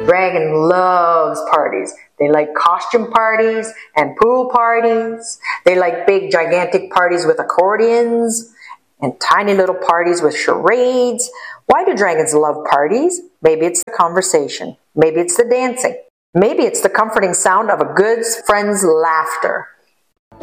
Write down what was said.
dragon loves parties. They like costume parties and pool parties. They like big, gigantic parties with accordions and tiny little parties with charades. Why do dragons love parties? Maybe it's the conversation. Maybe it's the dancing. Maybe it's the comforting sound of a good friend's laughter.